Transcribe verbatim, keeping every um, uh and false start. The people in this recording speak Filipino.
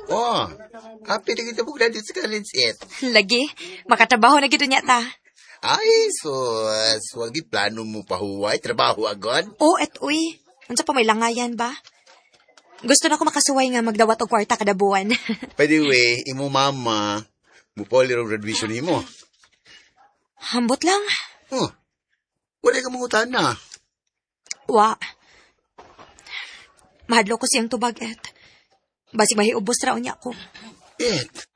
Oh, happy na kita mo graduate sa college, et. Lagi, makatrabaho na gito niya ta. Ay, sus, wag di plano mo pahuway, trabaho agad. Oo, et uy. Unsa pa may langayan ba? Gusto na ko makasuway nga magdawat og kwarta kada buwan. By the way, imo mama, mupoli ro graduation nimo. Hambot lang. Oh, wala ka mangutan na. Wa. Mahadlo ko siyang tubag, et. Basig mahiubos raw niya ako. Et,